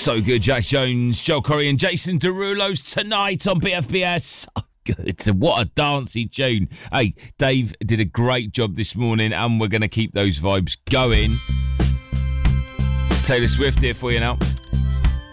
So good. Jack Jones, Joel Corey and Jason Derulo's tonight on BFBS. Oh, good. What a dancey tune. Hey, Dave did a great job this morning and we're going to keep those vibes going. Taylor Swift here for you now.